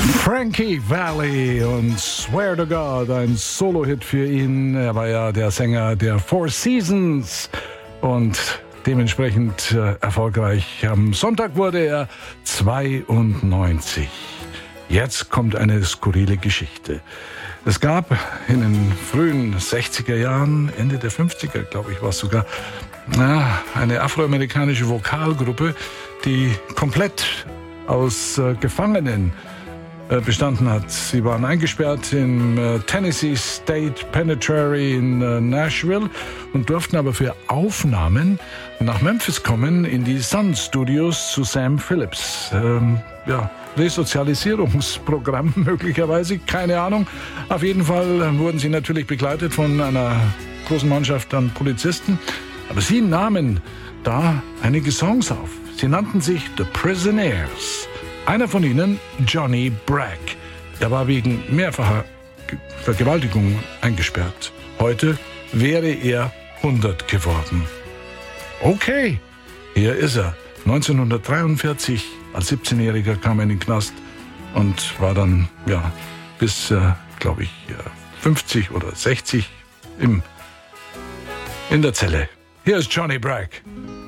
Frankie Valli und Swear to God, ein Solo-Hit für ihn. Er war ja der Sänger der Four Seasons und dementsprechend erfolgreich. Am Sonntag wurde er 92. Jetzt kommt eine skurrile Geschichte. Es gab in den frühen 60er Jahren, Ende der 50er, glaube ich, war es sogar, eine afroamerikanische Vokalgruppe, die komplett aus Gefangenen bestanden hat. Sie waren eingesperrt im Tennessee State Penitentiary in Nashville und durften aber für Aufnahmen nach Memphis kommen in die Sun Studios zu Sam Phillips. Resozialisierungsprogramm möglicherweise, keine Ahnung. Auf jeden Fall wurden sie natürlich begleitet von einer großen Mannschaft an Polizisten. Aber sie nahmen da einige Songs auf. Sie nannten sich The Prisonaires. Einer von ihnen, Johnny Bragg. Er war wegen mehrfacher Vergewaltigung eingesperrt. Heute wäre er 100 geworden. Okay, hier ist er. 1943, als 17-Jähriger kam er in den Knast und war dann, bis, 50 oder 60 in der Zelle. Hier ist Johnny Bragg.